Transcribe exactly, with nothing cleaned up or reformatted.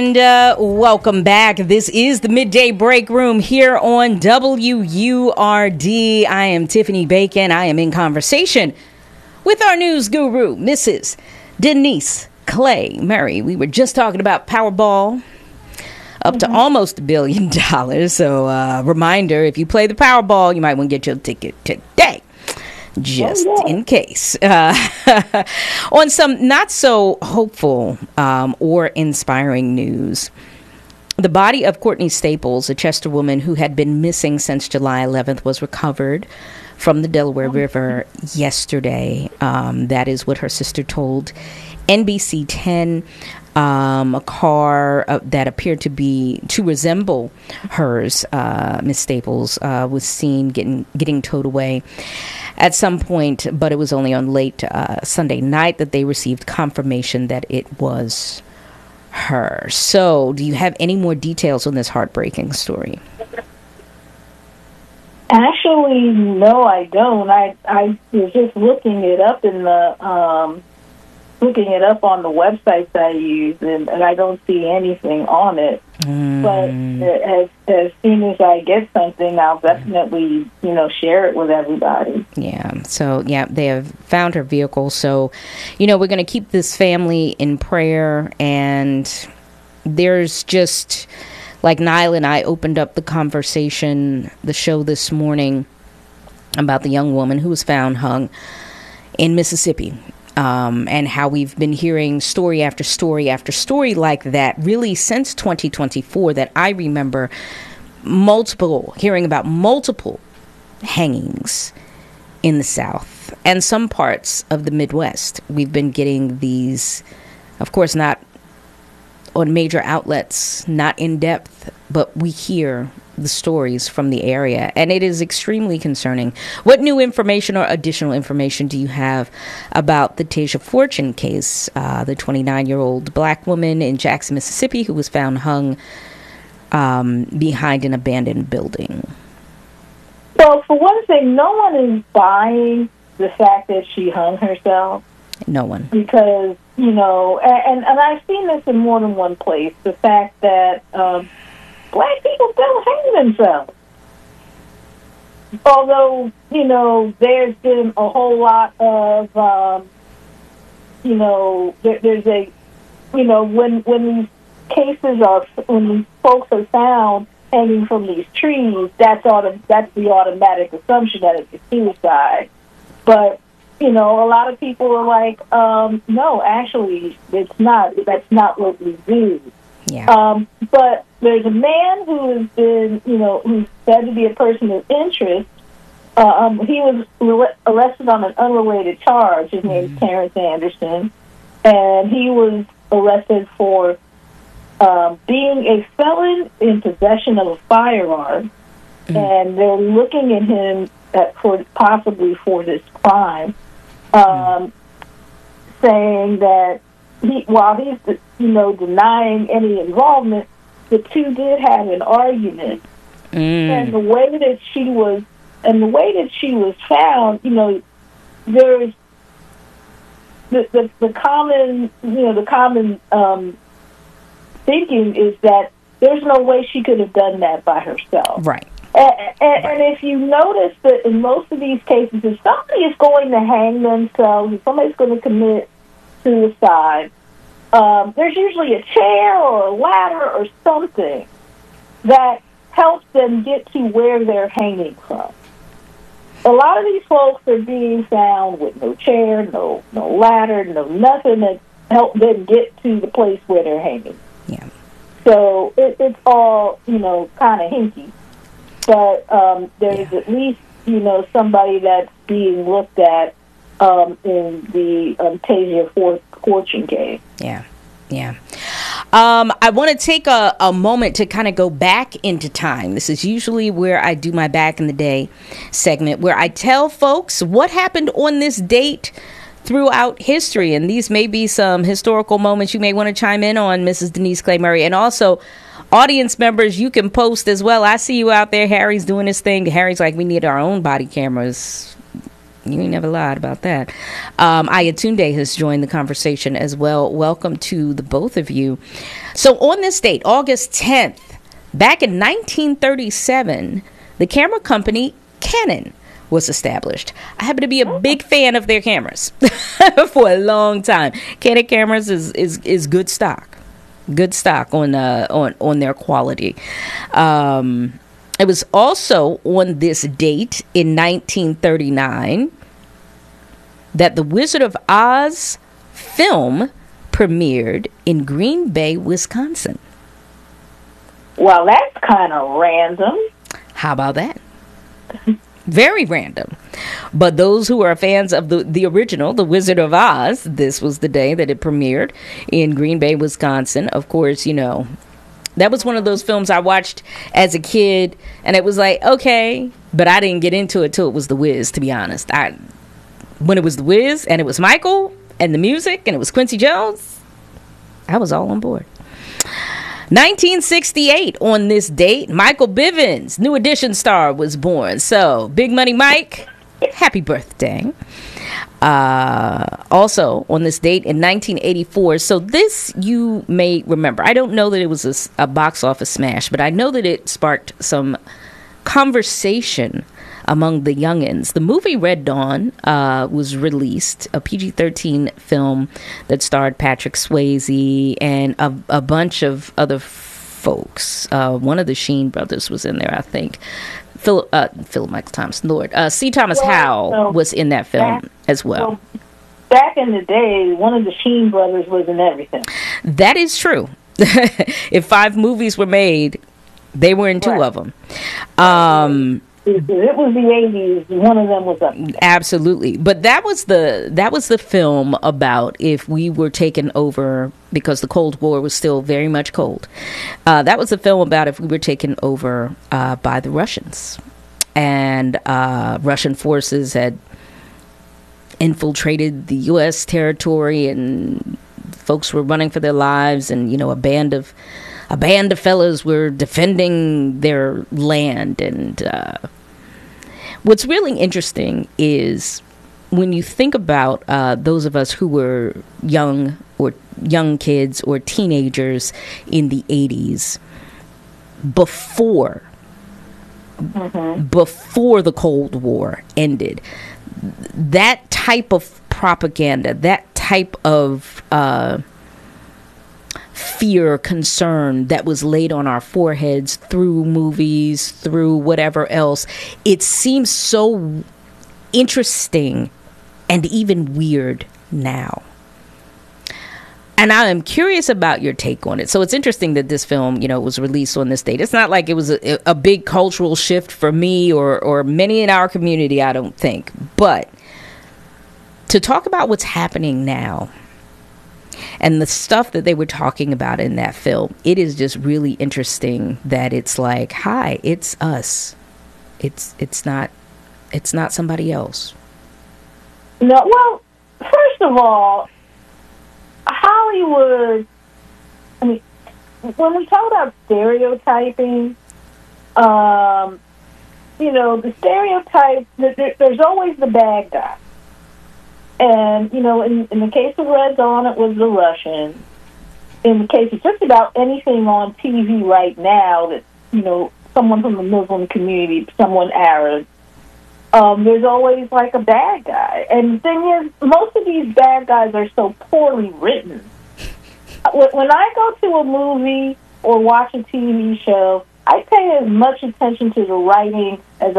And uh, welcome back. This is the Midday Break Room here on W U R D. I am Tiffany Bacon. I am in conversation with our news guru, Missus Denise Clay Murray. We were just talking about Powerball, up to mm-hmm. almost a billion dollars. So, uh, reminder, if you play the Powerball, you might want to get your ticket today. Just oh, yeah. in case. Uh, on some not so hopeful um, or inspiring news, the body of Courtney Staples, a Chester woman who had been missing since July eleventh, was recovered from the Delaware River yesterday. Um, that is what her sister told N B C ten. Um, a car uh, that appeared to be to resemble hers, uh, Miss Staples, uh, was seen getting getting towed away at some point, but it was only on late uh, Sunday night that they received confirmation that it was her. So, do you have any more details on this heartbreaking story? Actually, no, I don't. I I was just looking it up in the. Um looking it up on the websites I use, and, and I don't see anything on it. Mm. But as as soon as I get something, I'll definitely, you know, share it with everybody. Yeah. So, yeah, they have found her vehicle. So, you know, we're going to keep this family in prayer. And there's just, like Niall and I opened up the conversation, the show this morning, about the young woman who was found hung in Mississippi. Um, and how we've been hearing story after story after story like that, really since twenty twenty-four, that I remember multiple, hearing about multiple hangings in the South and some parts of the Midwest. We've been getting these, of course, not on major outlets, not in depth, but we hear the stories from the area, and it is extremely concerning. What new information or additional information do you have about the Tasia Fortune case, uh, the twenty-nine-year-old black woman in Jackson, Mississippi, who was found hung um, behind an abandoned building? Well, for one thing, no one is buying the fact that she hung herself. No one. Because, you know, and, and I've seen this in more than one place, the fact that um, black people don't hang themselves. Although, you know, there's been a whole lot of, um, you know, there, there's a, you know, when when these cases are, when these folks are found hanging from these trees, that's auto, that's the automatic assumption that it's a suicide. But, you know, a lot of people are like, um, no, actually, it's not. That's not what we do. Yeah. Um, but there's a man who has been, you know, who's said to be a person of interest. Uh, um, he was re- arrested on an unrelated charge. His name mm-hmm. is Terrence Anderson, and he was arrested for um, being a felon in possession of a firearm. Mm-hmm. And they're looking at him at, for possibly for this crime, um, mm-hmm. saying that. He, while he's, you know, denying any involvement, the two did have an argument, mm. and the way that she was, and the way that she was found, you know, there's the the, the common, you know, the common um, thinking is that there's no way she could have done that by herself, right? And, and, right. and if you notice that in most of these cases, if somebody is going to hang themselves, if somebody's going to commit suicide, um, there's usually a chair or a ladder or something that helps them get to where they're hanging from. A lot of these folks are being found with no chair, no no ladder, no nothing that help them get to the place where they're hanging. Yeah. So it, it's all, you know, kind of hinky. But um, there's yeah. at least, you know, somebody that's being looked at Um, in the um, Tasia Fortune case. Yeah, yeah. Um, I want to take a, a moment to kind of go back into time. This is usually where I do my back in the day segment, where I tell folks what happened on this date throughout history. And these may be some historical moments you may want to chime in on, Missus Denise Clay Murray. And also, audience members, you can post as well. I see you out there. Harry's doing his thing. Harry's like, we need our own body cameras. You ain't never lied about that. Um, Ayatunde has joined the conversation as well. Welcome to the both of you. So on this date, August tenth, back in nineteen thirty-seven, the camera company Canon was established. I happen to be a big fan of their cameras for a long time. Canon cameras is, is, is good stock. Good stock on uh, on on their quality. Um, it was also on this date in nineteen thirty-nine that The Wizard of Oz film premiered in Green Bay, Wisconsin. Well, that's kind of random. How about that? Very random. But those who are fans of the, the original, The Wizard of Oz, this was the day that it premiered in Green Bay, Wisconsin. Of course, you know, that was one of those films I watched as a kid, and it was like, okay, but I didn't get into it till it was The Wiz, to be honest. I, when it was The Wiz, and it was Michael, and the music, and it was Quincy Jones, I was all on board. nineteen sixty-eight, on this date, Michael Bivins, New Edition star, was born. So, Big Money Mike, happy birthday. Uh, also, on this date in nineteen eighty-four, so this you may remember. I don't know that it was a, a box office smash, but I know that it sparked some conversation among the youngins. The movie Red Dawn uh, was released, a P G thirteen film that starred Patrick Swayze and a, a bunch of other folks. Uh, one of the Sheen brothers was in there, I think. Phil, uh, Philip Michael Thompson, Lord. Uh, C. Thomas well, Howell so was in that film back, as well. well. Back in the day, one of the Sheen brothers was in everything. That is true. If five movies were made, they were in two right. of them. Um... It was the eighties. One of them was up. Absolutely, but that was the that was the film about if we were taken over, because the Cold War was still very much cold. Uh, that was the film about if we were taken over uh, by the Russians, and uh, Russian forces had infiltrated the U S territory, and folks were running for their lives, and you know a band of a band of fellas were defending their land. And uh, what's really interesting is when you think about uh, those of us who were young or young kids or teenagers in the eighties, before mm-hmm. before the Cold War ended, that type of propaganda, that type of uh, fear, concern that was laid on our foreheads through movies, through whatever else, it seems so interesting and even weird now. And I am curious about your take on it. So it's interesting that this film, you know, was released on this date. It's not like it was a, a big cultural shift for me or, or many in our community, I don't think. But to talk about what's happening now and the stuff that they were talking about in that film, it is just really interesting that it's like, hi, it's us. It's it's not it's not somebody else. No, well, first of all, Hollywood, I mean, when we talk about stereotyping, um, you know, the stereotype, there, there's always the bad guy. And, you know, in, in the case of Red Dawn, it was the Russians. In the case of just about anything on T V right now that, you know, someone from the Muslim community, someone Arab, um, there's always, like, a bad guy. And the thing is, most of these bad guys are so poorly written. When I go to a movie or watch a T V show, I pay as much attention to the writing as